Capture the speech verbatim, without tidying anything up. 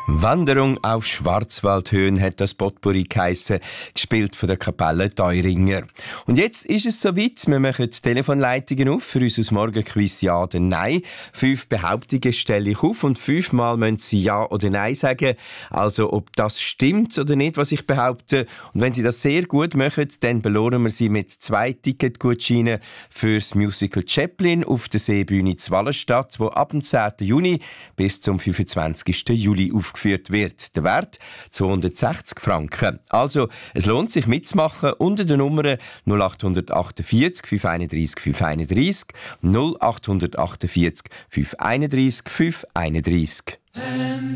Wanderung auf Schwarzwaldhöhen hat das Potpourri geheissen, gespielt von der Kapelle Deuringer. Und jetzt ist es soweit, wir machen die Telefonleitungen auf für unser Morgenquiz Ja oder Nein. Fünf Behauptungen stelle ich auf und fünfmal müssen Sie Ja oder Nein sagen. Also ob das stimmt oder nicht, was ich behaupte. Und wenn Sie das sehr gut machen, dann belohnen wir Sie mit zwei Ticketgutscheinen fürs Musical Chaplin auf der Seebühne zu Wallenstadt, wo ab dem zehnten Juni bis zum fünfundzwanzigsten Juli aufgeführt wird. Der Wert zweihundertsechzig Franken. Also, es lohnt sich mitzumachen unter der Nummer null acht acht vier, fünf eins drei, fünf eins drei, null acht acht vier, fünf eins drei, fünf eins drei.